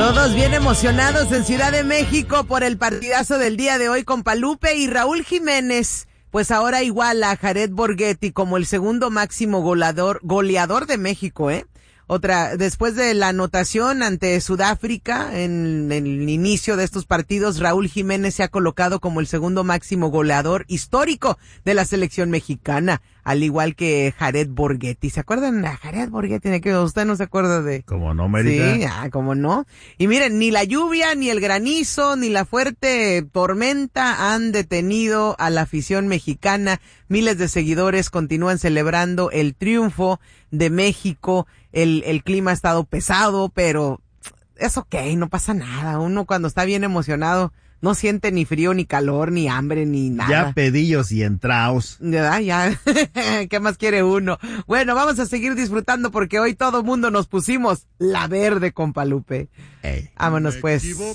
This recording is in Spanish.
Todos bien emocionados en Ciudad de México por el partidazo del día de hoy con Lupe y Raúl Jiménez. Pues ahora iguala a Jared Borghetti como el segundo máximo goleador de México, después de la anotación ante Sudáfrica en el inicio de estos partidos, Raúl Jiménez se ha colocado como el segundo máximo goleador histórico de la selección mexicana, al igual que Jared Borghetti. ¿Se acuerdan de Jared Borghetti? ¿De qué usted no se acuerda de? ¿Cómo no, Mérida? Sí, cómo no. Y miren, ni la lluvia, ni el granizo, ni la fuerte tormenta han detenido a la afición mexicana. Miles de seguidores continúan celebrando el triunfo de México. El clima ha estado pesado, pero es okay, no pasa nada. Uno cuando está bien emocionado no siente ni frío, ni calor, ni hambre, ni nada. Ya pedillos y entraos. Ya. ¿Qué más quiere uno? Bueno, vamos a seguir disfrutando porque hoy todo mundo nos pusimos la verde, compa Lupe. Ey. Vámonos pues.